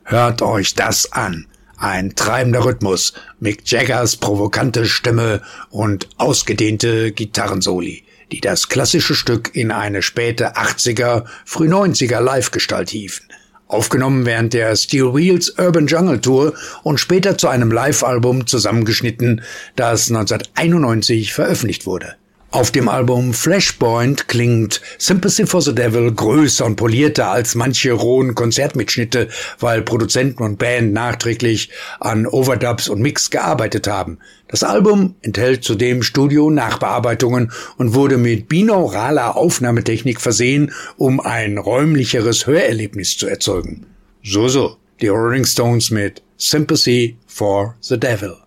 Hört euch das an. Ein treibender Rhythmus, Mick Jaggers provokante Stimme und ausgedehnte Gitarrensoli, die das klassische Stück in eine späte 80er, früh 90er Live-Gestalt hieven. Aufgenommen während der Steel Wheels Urban Jungle Tour und später zu einem Live-Album zusammengeschnitten, das 1991 veröffentlicht wurde. Auf dem Album Flashpoint klingt Sympathy for the Devil größer und polierter als manche rohen Konzertmitschnitte, weil Produzenten und Band nachträglich an Overdubs und Mix gearbeitet haben. Das Album enthält zudem Studio-Nachbearbeitungen und wurde mit binauraler Aufnahmetechnik versehen, um ein räumlicheres Hörerlebnis zu erzeugen. So, die Rolling Stones mit Sympathy for the Devil.